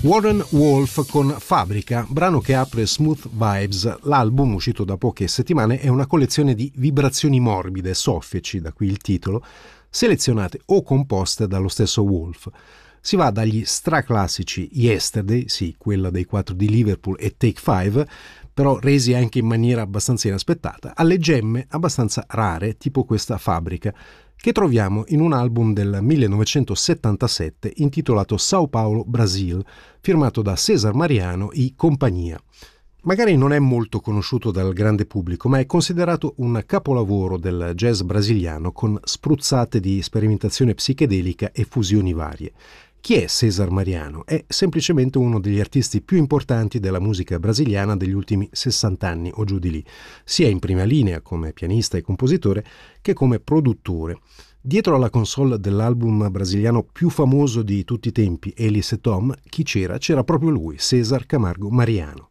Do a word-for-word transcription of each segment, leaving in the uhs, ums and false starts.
Warren Wolf con Fabbrica, brano che apre Smooth Vibes. L'album, uscito da poche settimane, è una collezione di vibrazioni morbide, soffici, da qui il titolo, selezionate o composte dallo stesso Wolf. Si va dagli straclassici Yesterday, sì, quella dei quattro di Liverpool, e Take Five, però resi anche in maniera abbastanza inaspettata, alle gemme abbastanza rare, tipo questa Fabbrica, che troviamo in un album del millenovecentosettantasette intitolato Sao Paulo, Brasil, firmato da César Mariano e compagnia. Magari non è molto conosciuto dal grande pubblico, ma è considerato un capolavoro del jazz brasiliano con spruzzate di sperimentazione psichedelica e fusioni varie. Chi è César Mariano? È semplicemente uno degli artisti più importanti della musica brasiliana degli ultimi sessanta anni o giù di lì, sia in prima linea come pianista e compositore che come produttore. Dietro alla console dell'album brasiliano più famoso di tutti i tempi, Elis e Tom, chi c'era? C'era proprio lui, César Camargo Mariano.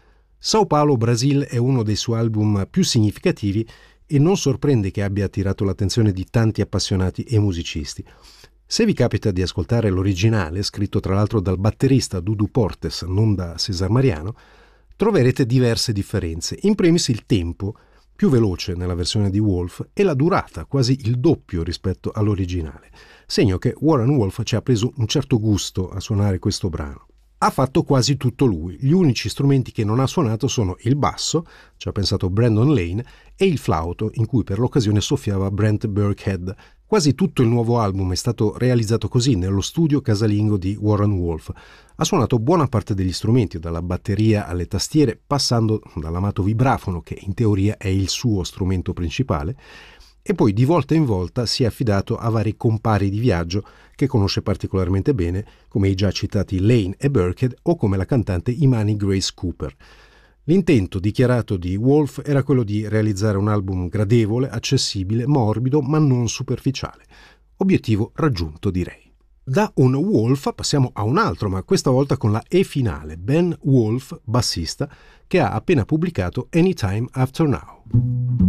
Sao Paulo, Brasil è uno dei suoi album più significativi e non sorprende che abbia attirato l'attenzione di tanti appassionati e musicisti. Se vi capita di ascoltare l'originale, scritto tra l'altro dal batterista Dudu Portes, non da César Mariano, troverete diverse differenze. In primis il tempo, più veloce nella versione di Wolf, e la durata, quasi il doppio rispetto all'originale, segno che Warren Wolf ci ha preso un certo gusto a suonare questo brano. Ha fatto quasi tutto lui. Gli unici strumenti che non ha suonato sono il basso, ci ha pensato Brandon Lane, e il flauto, in cui per l'occasione soffiava Brent Burkhead. Quasi tutto il nuovo album è stato realizzato così nello studio casalingo di Warren Wolf. Ha suonato buona parte degli strumenti, dalla batteria alle tastiere, passando dall'amato vibrafono, che in teoria è il suo strumento principale, e poi di volta in volta si è affidato a vari compari di viaggio che conosce particolarmente bene, come i già citati Lane e Burkhead o come la cantante Imani Grace Cooper. L'intento dichiarato di Wolf era quello di realizzare un album gradevole, accessibile, morbido, ma non superficiale. Obiettivo raggiunto, direi. Da un Wolf passiamo a un altro, ma questa volta con la E finale, Ben Wolf, bassista, che ha appena pubblicato Anytime After Now.